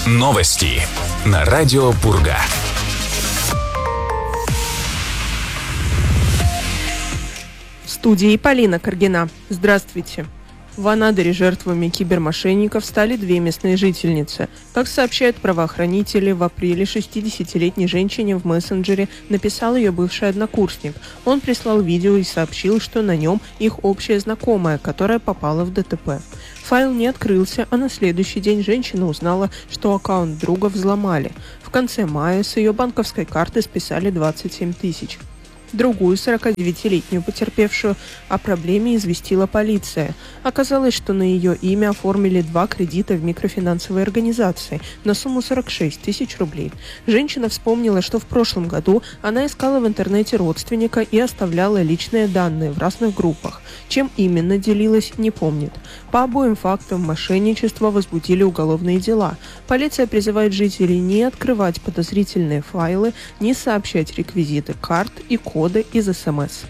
Новости на радио Пурга. В студии Полина Каргина. Здравствуйте. В Анадыре жертвами кибермошенников стали две местные жительницы. Как сообщают правоохранители, в апреле 60-летней женщине в мессенджере написал ее бывший однокурсник. Он прислал видео и сообщил, что на нем их общая знакомая, которая попала в ДТП. Файл не открылся, а на следующий день женщина узнала, что аккаунт друга взломали. В конце мая с ее банковской карты списали 27 тысяч. Другую 49-летнюю потерпевшую о проблеме известила полиция. Оказалось, что на ее имя оформили 2 кредита в микрофинансовой организации на сумму 46 тысяч рублей. Женщина вспомнила, что в прошлом году она искала в интернете родственника и оставляла личные данные в разных группах. Чем именно делилась, не помнит. По обоим фактам мошенничества возбудили уголовные дела. Полиция призывает жителей не открывать подозрительные файлы, не сообщать реквизиты карт и коды из СМС.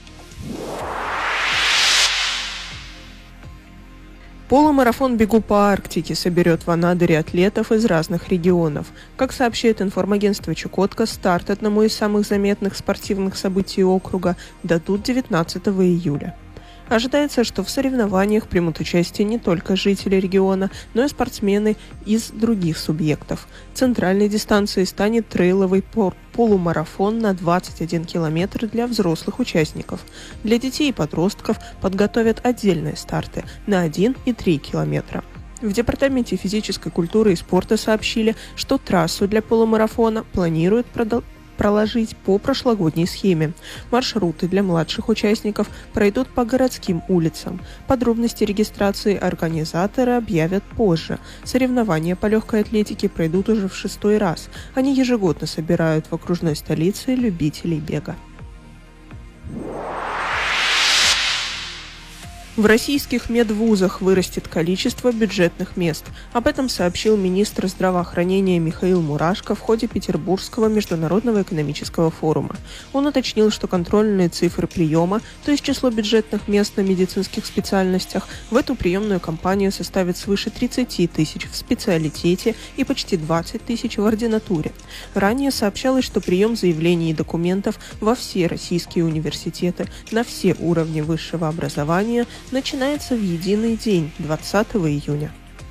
Полумарафон «Бегу по Арктике» соберет в Анадыре атлетов из разных регионов. Как сообщает информагентство «Чукотка», старт одному из самых заметных спортивных событий округа дадут 19 июля. Ожидается, что в соревнованиях примут участие не только жители региона, но и спортсмены из других субъектов. Центральной дистанцией станет трейловый полумарафон на 21 километр для взрослых участников. Для детей и подростков подготовят отдельные старты на 1 и 3 километра. В Департаменте физической культуры и спорта сообщили, что трассу для полумарафона планируют проложить по прошлогодней схеме. Маршруты для младших участников пройдут по городским улицам. Подробности регистрации организаторы объявят позже. Соревнования по легкой атлетике пройдут уже в 6-й раз. Они ежегодно собирают в окружной столице любителей бега. В российских медвузах вырастет количество бюджетных мест. Об этом сообщил министр здравоохранения Михаил Мурашко в ходе Петербургского международного экономического форума. Он уточнил, что контрольные цифры приема, то есть число бюджетных мест на медицинских специальностях, в эту приемную кампанию составит свыше 30 тысяч в специалитете и почти 20 тысяч в ординатуре. Ранее сообщалось, что прием заявлений и документов во все российские университеты на все уровни высшего образования начинается в единый день, 20 июня.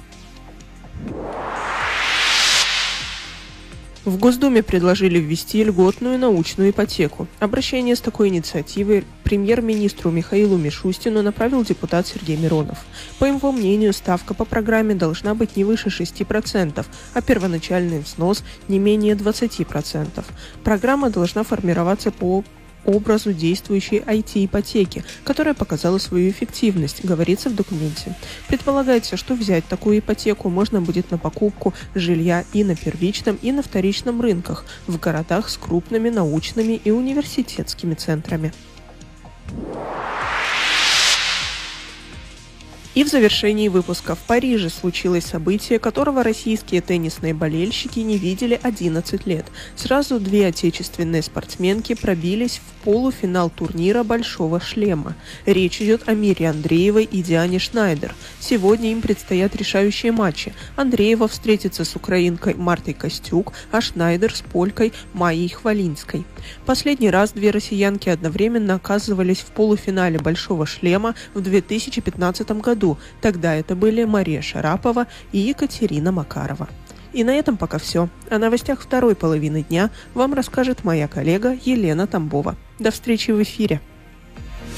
В Госдуме предложили ввести льготную научную ипотеку. Обращение с такой инициативой премьер-министру Михаилу Мишустину направил депутат Сергей Миронов. По его мнению, ставка по программе должна быть не выше 6%, а первоначальный взнос не менее 20%. Программа должна формироваться по образу действующей IT-ипотеки, которая показала свою эффективность, говорится в документе. Предполагается, что взять такую ипотеку можно будет на покупку жилья и на первичном, и на вторичном рынках в городах с крупными научными и университетскими центрами. И в завершении выпуска: в Париже случилось событие, которого российские теннисные болельщики не видели 11 лет. Сразу 2 отечественные спортсменки пробились в полуфинал турнира «Большого шлема». Речь идет о Мире Андреевой и Диане Шнайдер. Сегодня им предстоят решающие матчи. Андреева встретится с украинкой Мартой Костюк, а Шнайдер с полькой Майей Хвалинской. Последний раз 2 россиянки одновременно оказывались в полуфинале «Большого шлема» в 2015 году. Тогда это были Мария Шарапова и Екатерина Макарова. И на этом пока все. О новостях второй половины дня вам расскажет моя коллега Елена Тамбова. До встречи в эфире.